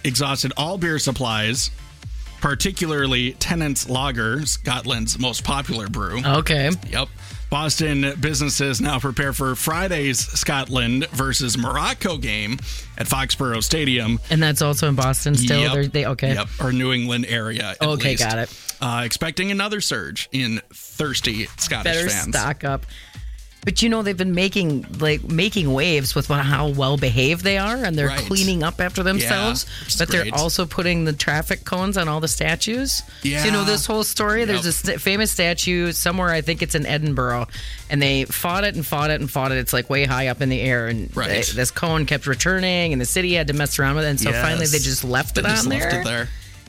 exhausted all beer supplies, particularly Tennent's Lager, Scotland's most popular brew. Okay. Yep. Boston businesses now prepare for Friday's Scotland versus Morocco game at Foxborough Stadium. And that's also in Boston still? Yep. Okay. Yep. Or New England area. At Okay, least. got it. Expecting another surge in thirsty Scottish Better fans. stock up. But they've been making waves with how well behaved they are, and they're cleaning up after themselves. Yeah, but they're also putting the traffic cones on all the statues. Yeah. So you know this whole story? Yep. There's this famous statue somewhere, I think it's in Edinburgh, and they fought it. It's like way high up in the air, and this cone kept returning, and the city had to mess around with it, and so finally they just left it on there.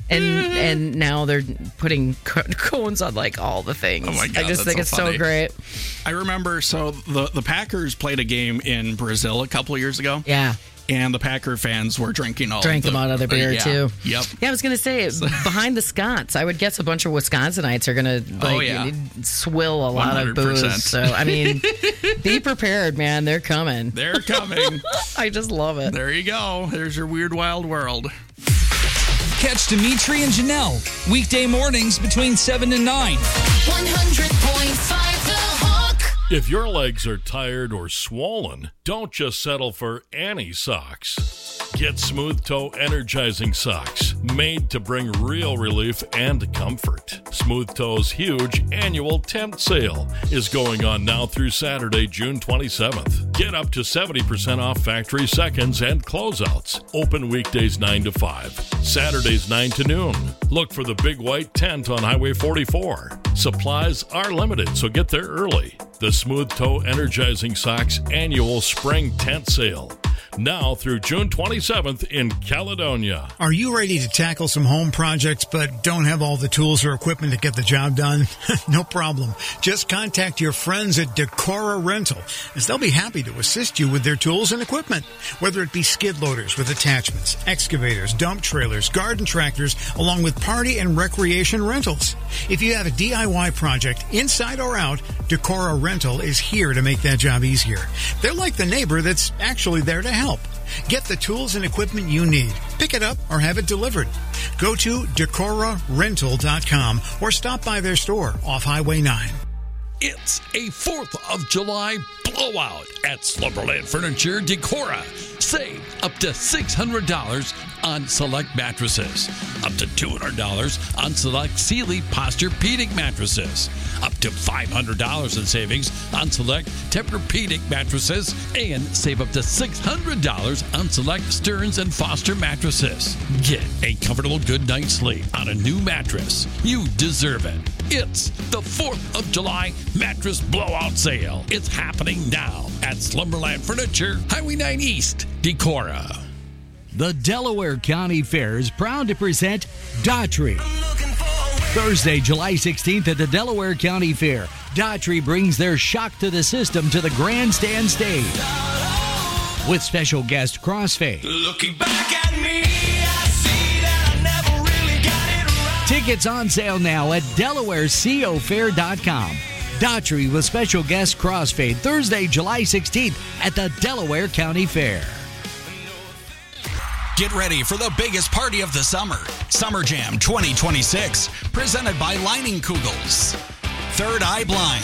And now they're putting cones on like all the things. Oh my God, I just think it's so great. I remember, the Packers played a game in Brazil a couple of years ago. Yeah. And the Packer fans were drinking them out of their beer too. Yep. Yeah, I was going to say, behind the Scots, I would guess a bunch of Wisconsinites are going to swill a lot 100%. Of booze. So, I mean, be prepared, man. They're coming. They're coming. I just love it. There you go. There's your Weird Wild World. Catch Dimitri and Janelle weekday mornings between 7 and 9. 100.5 The Hook. If your legs are tired or swollen, don't just settle for any socks. Get Smooth Toe Energizing Socks, made to bring real relief and comfort. Smooth Toe's huge annual tent sale is going on now through Saturday, June 27th. Get up to 70% off factory seconds and closeouts. Open weekdays 9 to 5, Saturdays 9 to noon. Look for the big white tent on Highway 44. Supplies are limited, so get there early. The Smooth Toe Energizing Socks annual spring tent sale. Now through June 27th in Caledonia. Are you ready to tackle some home projects but don't have all the tools or equipment to get the job done? No problem. Just contact your friends at Decora Rental, as they'll be happy to assist you with their tools and equipment. Whether it be skid loaders with attachments, excavators, dump trailers, garden tractors, along with party and recreation rentals. If you have a DIY project, inside or out, Decora Rental is here to make that job easier. They're like the neighbor that's actually there to help. Get the tools and equipment you need. Pick it up or have it delivered. Go to DecoraRental.com or stop by their store off Highway 9. It's a 4th of July blowout at Slumberland Furniture Decora. Save up to $600 on select mattresses. Up to $200 on select Sealy Posturepedic mattresses. Up to $500 in savings on select Tempur-Pedic mattresses. And save up to $600 on select Stearns & Foster mattresses. Get a comfortable good night's sleep on a new mattress. You deserve it. It's the 4th of July mattress blowout sale. It's happening now at Slumberland Furniture, Highway 9 East, Decorah. The Delaware County Fair is proud to present Daughtry. Thursday, July 16th at the Delaware County Fair, Daughtry brings their shock to the system to the grandstand stage. With special guest Crossfade. Looking back at me, I see that I never really got it right. Tickets on sale now at DelawareCoFair.com. Daughtry with special guest Crossfade, Thursday, July 16th at the Delaware County Fair. Get ready for the biggest party of the summer. Summer Jam 2026, presented by Lining Kugels. Third Eye Blind.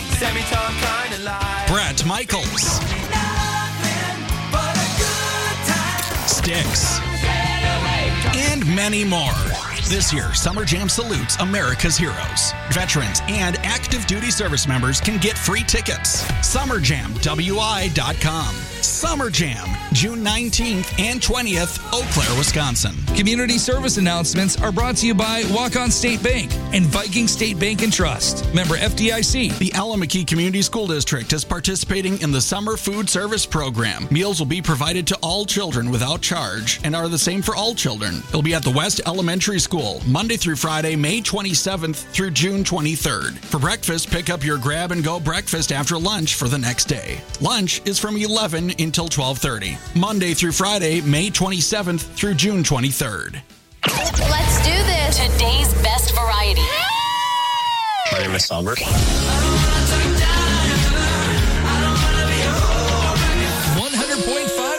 Brett Michaels. Styx. And many more. This year, Summer Jam salutes America's heroes. Veterans and active duty service members can get free tickets. SummerJamWI.com. Summer Jam, June 19th and 20th, Eau Claire, Wisconsin. Community service announcements are brought to you by Walk-On State Bank and Viking State Bank and Trust. Member FDIC. The Alameda Community School District is participating in the Summer Food Service Program. Meals will be provided to all children without charge and are the same for all children. It'll be at the West Elementary School, Monday through Friday, May 27th through June 23rd. For breakfast, pick up your grab-and-go breakfast after lunch for the next day. Lunch is from 11 until 12:30. Monday through Friday, May 27th through June 23rd. Let's do this. Today's best variety. My name is Albert.